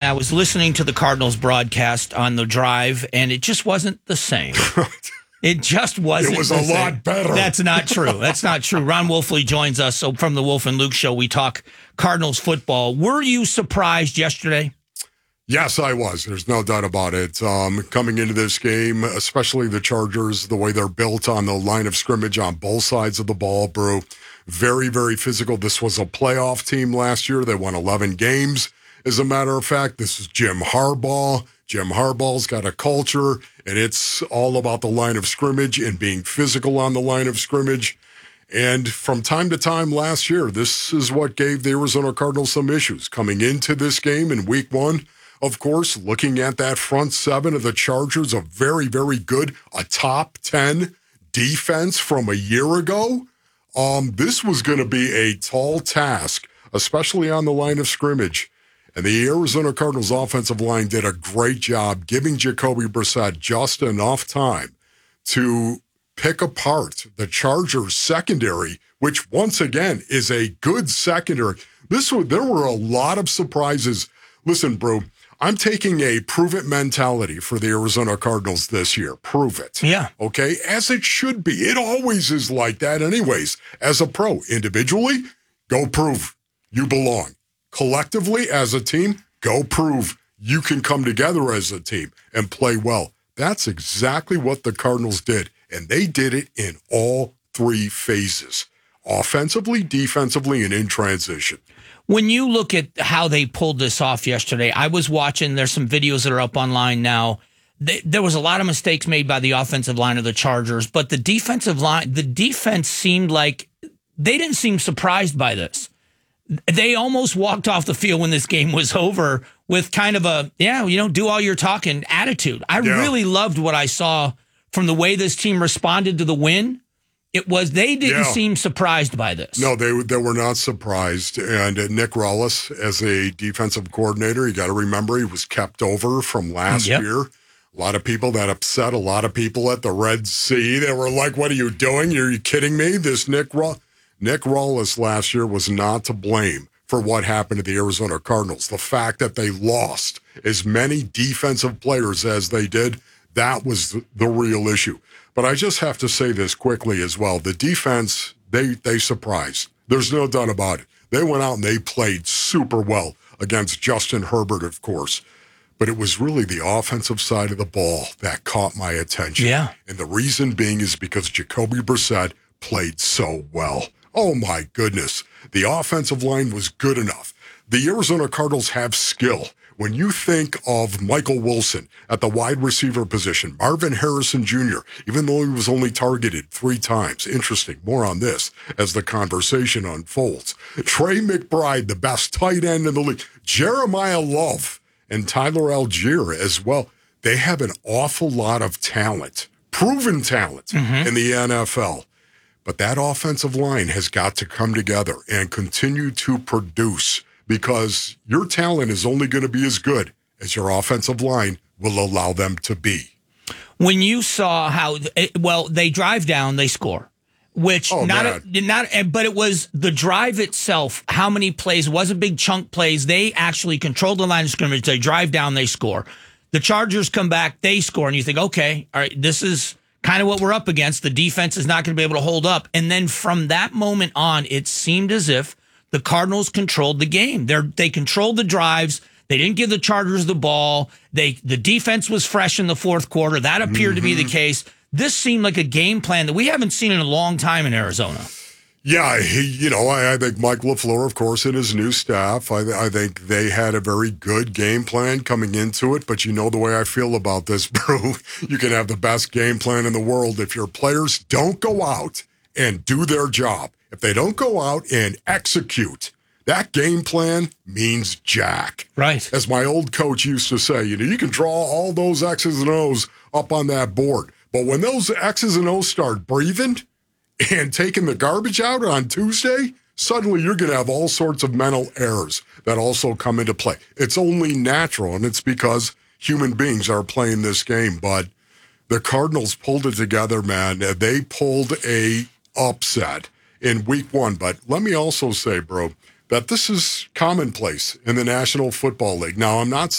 I was listening to the Cardinals broadcast on the drive, and it just wasn't the same. It just wasn't. It was a lot better. That's not true. That's not true. Ron Wolfley joins us from the Wolf and Luke Show. We talk Cardinals football. Were you surprised yesterday? Yes, I was. There's no doubt about it. Coming into this game, especially the Chargers, the way they're built on the line of scrimmage on both sides of the ball, Brew, very, very physical. This was a playoff team last year. They won 11 games. As a matter of fact, this is Jim Harbaugh. Jim Harbaugh's got a culture, and it's all about the line of scrimmage and being physical on the line of scrimmage. And from time to time last year, this is what gave the Arizona Cardinals some issues. Coming into this game in week one, of course, looking at that front seven of the Chargers, a very, very good, a top 10 defense from a year ago. This was going to be a tall task, especially on the line of scrimmage. And the Arizona Cardinals offensive line did a great job giving Jacoby Brissett just enough time to pick apart the Chargers secondary, which once again is a good secondary. There were a lot of surprises. Listen, bro, I'm taking a prove-it mentality for the Arizona Cardinals this year. Prove it. Yeah. Okay? As it should be. It always is like that anyways. As a pro, individually, go prove you belong. Collectively, as a team, go prove you can come together as a team and play well. That's exactly what the Cardinals did, and they did it in all three phases, offensively, defensively, and in transition. When you look at how they pulled this off yesterday, I was watching, there's some videos that are up online now. There was a lot of mistakes made by the offensive line of the Chargers, but the defensive line, the defense seemed like they didn't seem surprised by this. They almost walked off the field when this game was over with kind of a, do all your talking attitude. I really loved what I saw from the way this team responded to the win. They didn't seem surprised by this. No, they were not surprised. And Nick Rallis, as a defensive coordinator, you got to remember he was kept over from last year. A lot of people that upset a lot of people at the Red Sea. They were like, what are you doing? Are you kidding me? This Nick Rallis last year was not to blame for what happened to the Arizona Cardinals. The fact that they lost as many defensive players as they did, that was the real issue. But I just have to say this quickly as well. The defense, they surprised. There's no doubt about it. They went out and they played super well against Justin Herbert, of course. But it was really the offensive side of the ball that caught my attention. Yeah. And the reason being is because Jacoby Brissett played so well. Oh, my goodness. The offensive line was good enough. The Arizona Cardinals have skill. When you think of Michael Wilson at the wide receiver position, Marvin Harrison Jr., even though he was only targeted 3 times. Interesting. More on this as the conversation unfolds. Trey McBride, the best tight end in the league. Jeremiah Love and Tyler Algier as well. They have an awful lot of talent, proven talent in the NFL. But that offensive line has got to come together and continue to produce, because your talent is only going to be as good as your offensive line will allow them to be. When you saw how, they drive down, they score, but it was the drive itself. How many plays? Wasn't big chunk plays. They actually controlled the line of scrimmage. They drive down, they score. The Chargers come back, they score, and you think, okay, all right, this is kind of what we're up against. The defense is not going to be able to hold up. And then from that moment on, it seemed as if the Cardinals controlled the game. They controlled the drives. They didn't give the Chargers the ball. The defense was fresh in the fourth quarter. That appeared to be the case. This seemed like a game plan that we haven't seen in a long time in Arizona. Yeah, I think Mike LaFleur, of course, and his new staff, I think they had a very good game plan coming into it. But you know the way I feel about this, bro. You can have the best game plan in the world. If your players don't go out and do their job, if they don't go out and execute, that game plan means jack. Right. As my old coach used to say, you can draw all those X's and O's up on that board. But when those X's and O's start breathing and taking the garbage out on Tuesday, suddenly you're going to have all sorts of mental errors that also come into play. It's only natural, and it's because human beings are playing this game. But the Cardinals pulled it together, man. They pulled a upset in week one. But let me also say, bro, that this is commonplace in the National Football League. Now, I'm not